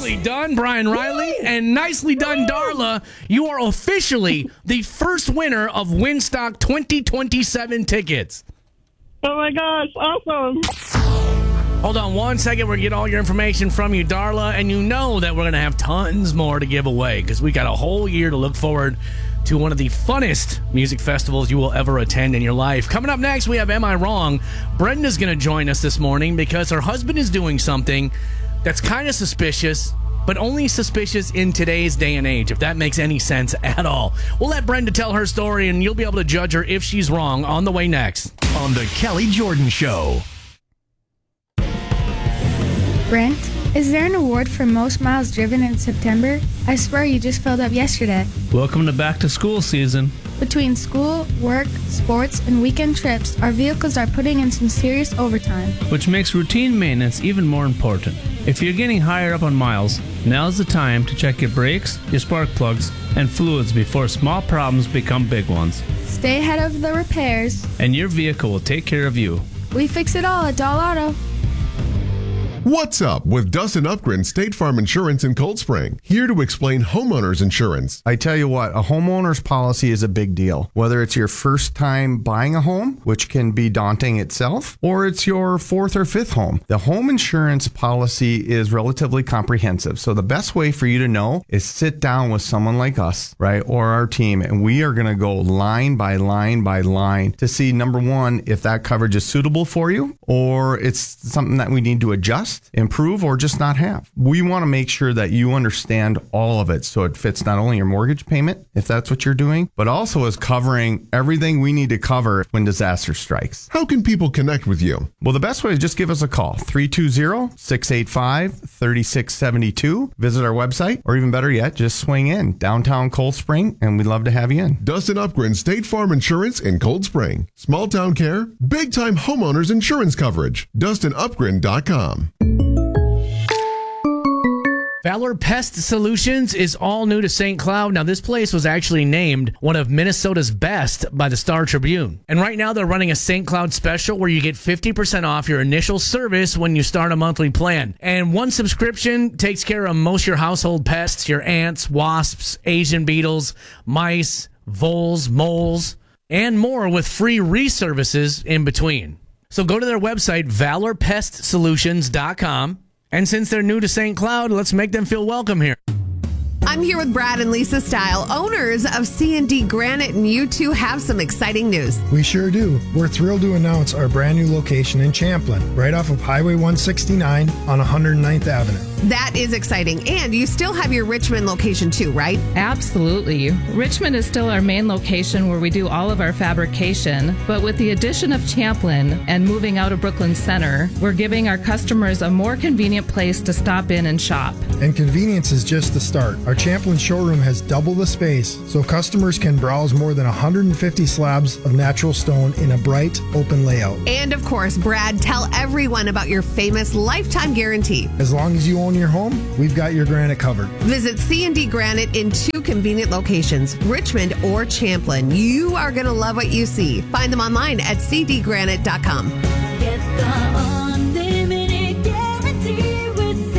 Nicely done, Brian Riley. And nicely done, Darla. You are officially the first winner of Winstock 2027 tickets. Oh, my gosh. Awesome. Hold on 1 second. We're going to get all your information from you, Darla. And you know that we're going to have tons more to give away because we got a whole year to look forward to one of the funnest music festivals you will ever attend in your life. Coming up next, we have Am I Wrong? Brenda's going to join us this morning because her husband is doing something that's kind of suspicious, but only suspicious in today's day and age, if that makes any sense at all. We'll let Brenda tell her story, and you'll be able to judge her if she's wrong on the way next. On The Kelly Jordan Show. Brent, is there an award for most miles driven in September? I swear you just filled up yesterday. Welcome to back to school season. Between school, work, sports, and weekend trips, our vehicles are putting in some serious overtime. Which makes routine maintenance even more important. If you're getting higher up on miles, now's the time to check your brakes, your spark plugs, and fluids before small problems become big ones. Stay ahead of the repairs, and your vehicle will take care of you. We fix it all at Doll Auto. What's up with Dustin Upgren State Farm Insurance in Cold Spring? Here to explain homeowners insurance. I tell you what, a homeowner's policy is a big deal. Whether it's your first time buying a home, which can be daunting itself, or it's your fourth or fifth home. The home insurance policy is relatively comprehensive. So the best way for you to know is sit down with someone like us, right, or our team, and we are going to go line by line by line to see, number one, if that coverage is suitable for you, or it's something that we need to adjust, improve, or just not have. We want to make sure that you understand all of it so it fits not only your mortgage payment, if that's what you're doing, but also is covering everything we need to cover when disaster strikes. How can people connect with you? Well, the best way is just give us a call, 320-685-3672. Visit our website, or even better yet, just swing in downtown Cold Spring, and we'd love to have you in. Dustin Upgren State Farm Insurance in Cold Spring. Small town care, big time homeowners insurance coverage. DustinUpgren.com. Valor Pest Solutions is all new to St. Cloud. Now, this place was actually named one of Minnesota's best by the Star Tribune. And right now, they're running a St. Cloud special where you get 50% off your initial service when you start a monthly plan. And one subscription takes care of most of your household pests, your ants, wasps, Asian beetles, mice, voles, moles, and more with free reservices in between. So go to their website, valorpestsolutions.com. And since they're new to St. Cloud, let's make them feel welcome here. I'm here with Brad and Lisa Style, owners of C&D Granite, and you two have some exciting news. We sure do. We're thrilled to announce our brand new location in Champlin, right off of Highway 169 on 109th Avenue. That is exciting. And you still have your Richmond location too, right? Absolutely. Richmond is still our main location where we do all of our fabrication, but with the addition of Champlin and moving out of Brooklyn Center, we're giving our customers a more convenient place to stop in and shop. And convenience is just the start. Our Champlin showroom has double the space, so customers can browse more than 150 slabs of natural stone in a bright, open layout. And of course, Brad, tell everyone about your famous lifetime guarantee. As long as you own your home, we've got your granite covered. Visit C&D Granite in 2 convenient locations, Richmond or Champlin. You are going to love what you see. Find them online at cdgranite.com. Get the unlimited guarantee with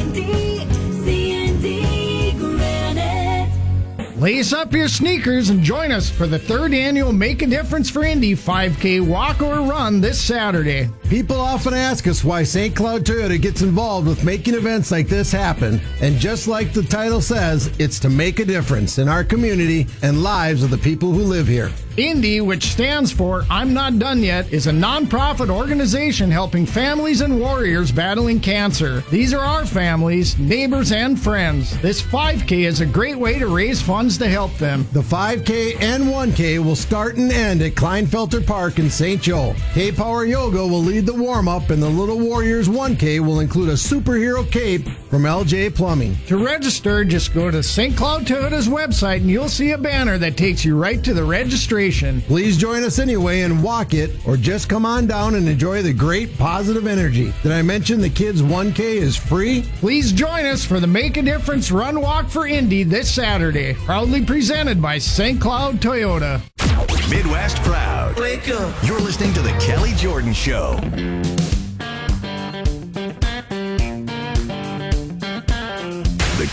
C&D Granite. Lace up your sneakers and join us for the 3rd annual Make a Difference for Indy 5K Walk or Run this Saturday. People often ask us why St. Cloud Toyota gets involved with making events like this happen. And just like the title says, it's to make a difference in our community and lives of the people who live here. Indy, which stands for I'm Not Done Yet, is a nonprofit organization helping families and warriors battling cancer. These are our families, neighbors, and friends. This 5K is a great way to raise funds to help them. The 5K and 1K will start and end at Kleinfelter Park in St. Joe. K-Power Yoga will lead the warm-up, and the Little Warriors 1K will include a superhero cape from LJ Plumbing. To register, just go to St. Cloud Toyota's website and you'll see a banner that takes you right to the registration. Please join us anyway and walk it, or just come on down and enjoy the great positive energy. Did I mention the kids' 1K is free? Please join us for the Make a Difference Run Walk for Indy this Saturday. Proudly presented by St. Cloud Toyota. Midwest Proud. Wake up. You're listening to The Kelly Jordan Show.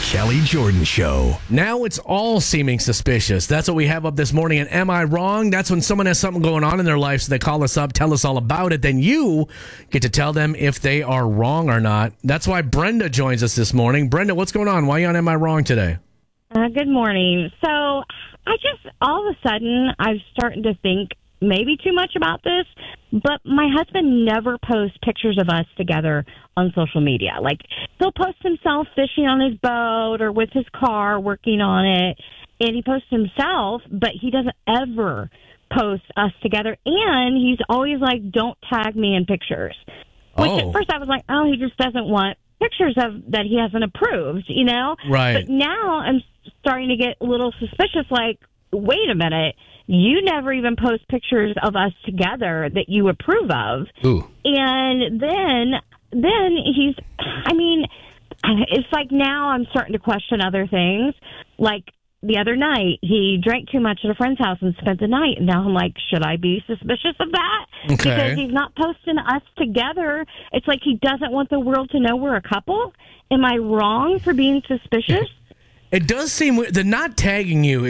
Kelly Jordan Show. Now it's all seeming suspicious. That's what we have up this morning. And am I wrong? That's when someone has something going on in their life, so they call us up, tell us all about it. Then you get to tell them if they are wrong or not. That's why Brenda joins us this morning. Brenda, what's going on? Why are you on Am I Wrong today? Good morning. So I just, all of a sudden, I'm starting to think maybe too much about this, but my husband never posts pictures of us together on social media. Like, he'll post himself fishing on his boat or with his car working on it, and he posts himself, but he doesn't ever post us together, and he's always like, don't tag me in pictures. Which at first I was like, oh, he just doesn't want pictures of that he hasn't approved, you know? Right. But now I'm starting to get a little suspicious, like, wait a minute, you never even post pictures of us together that you approve of. Ooh. And then he's, I mean, it's like now I'm starting to question other things. Like the other night, he drank too much at a friend's house and spent the night. And now I'm like, should I be suspicious of that? Okay. Because he's not posting us together. It's like he doesn't want the world to know we're a couple. Am I wrong for being suspicious? It does seem the not tagging him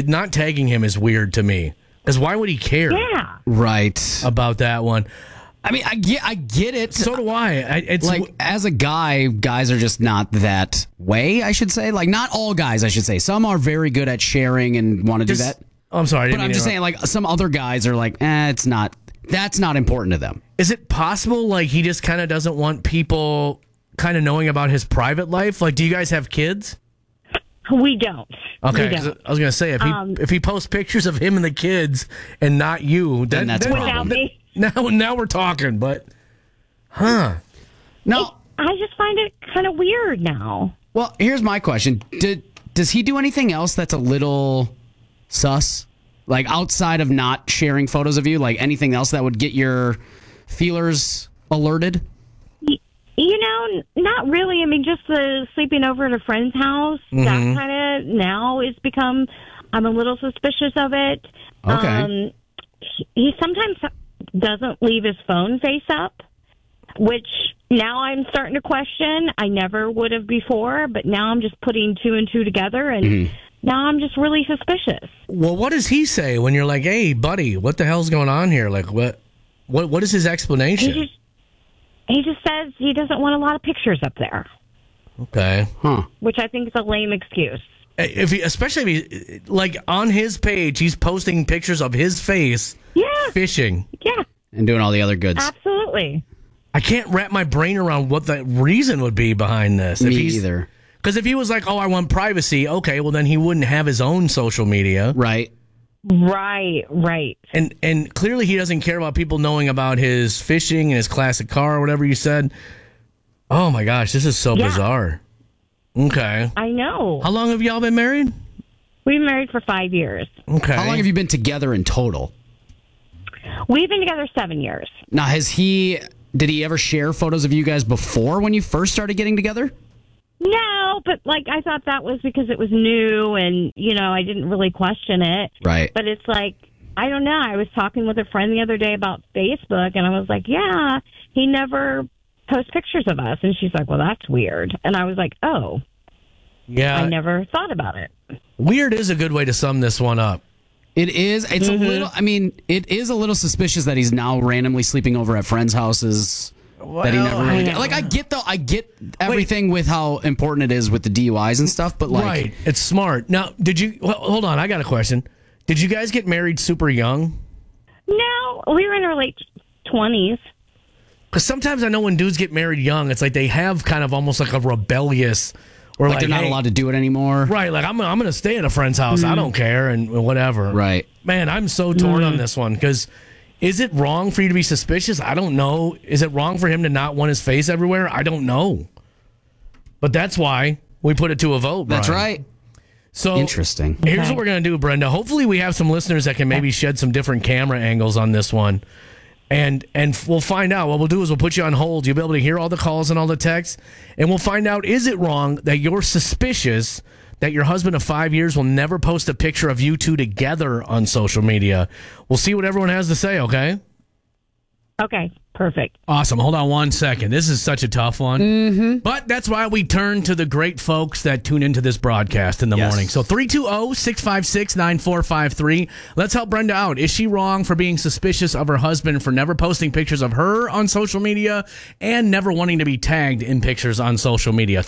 is weird to me. Because why would he care? Yeah. Right. About that one. I mean, I get it. So do I. It's like, as a guy, guys are just not that way, I should say. Like, not all guys, I should say. Some are very good at sharing and want to do that. I'm sorry. But I'm just saying, like, some other guys are like, that's not important to them. Is it possible, like, he just kind of doesn't want people kind of knowing about his private life? Like, do you guys have kids? We don't. Okay, We don't. I was going to say, if he posts pictures of him and the kids and not you, Then that's a problem. Without me. Now we're talking, but, huh. No. I just find it kind of weird now. Well, here's my question. Does he do anything else that's a little sus? Like, outside of not sharing photos of you? Like, anything else that would get your feelers alerted? You know, not really. I mean, just the sleeping over at a friend's house, that kind of now has become, I'm a little suspicious of it. Okay. He sometimes doesn't leave his phone face up, which now I'm starting to question. I never would have before, but now I'm just putting two and two together, and now I'm just really suspicious. Well, what does he say when you're like, hey, buddy, what the hell's going on here? Like, what is his explanation? He just says he doesn't want a lot of pictures up there. Okay. Huh. Which I think is a lame excuse. Especially if he, like, on his page, he's posting pictures of his face fishing. Yeah. And doing all the other goods. Absolutely. I can't wrap my brain around what the reason would be behind this. Me either. Because if he was like, oh, I want privacy, okay, well, then he wouldn't have his own social media. Right. Right. And clearly he doesn't care about people knowing about his fishing and his classic car or whatever you said. Oh, my gosh, this is so bizarre. Okay. I know. How long have y'all been married? We've been married for 5 years. Okay. How long have you been together in total? We've been together 7 years. Now, did he ever share photos of you guys before when you first started getting together? No, but like I thought that was because it was new and, you know, I didn't really question it. Right. But it's like, I don't know. I was talking with a friend the other day about Facebook and I was like, yeah, he never posts pictures of us. And she's like, well, that's weird. And I was like, oh, yeah, I never thought about it. Weird is a good way to sum this one up. It is. It's a little, I mean, it is a little suspicious that he's now randomly sleeping over at friends' houses. That he never really did. Like, I get everything with how important it is with the DUIs and stuff, but like, right, it's smart. Now, hold on, I got a question. Did you guys get married super young? No, we were in our late 20s. Because sometimes I know when dudes get married young, it's like they have kind of almost like a rebellious, or like they're not allowed to do it anymore. Right, like I'm going to stay at a friend's house. I don't care and whatever. Right. Man, I'm so torn on this one because is it wrong for you to be suspicious? I don't know. Is it wrong for him to not want his face everywhere? I don't know. But that's why we put it to a vote, Brian. That's right. So interesting. Here's what we're going to do, Brenda. Hopefully we have some listeners that can maybe shed some different camera angles on this one. And we'll find out. What we'll do is we'll put you on hold. You'll be able to hear all the calls and all the texts. And we'll find out, is it wrong that you're suspicious that your husband of 5 years will never post a picture of you two together on social media? We'll see what everyone has to say, okay? Okay. Perfect. Awesome. Hold on 1 second. This is such a tough one. Mm-hmm. But that's why we turn to the great folks that tune into this broadcast in the morning. So 320-656-9453. Let's help Brenda out. Is she wrong for being suspicious of her husband for never posting pictures of her on social media and never wanting to be tagged in pictures on social media?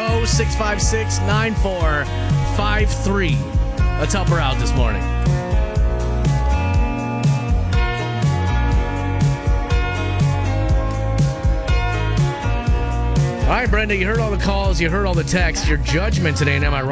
320-656-9453. Let's help her out this morning. All right, Brenda, you heard all the calls, you heard all the texts. Your judgment today, and am I wrong?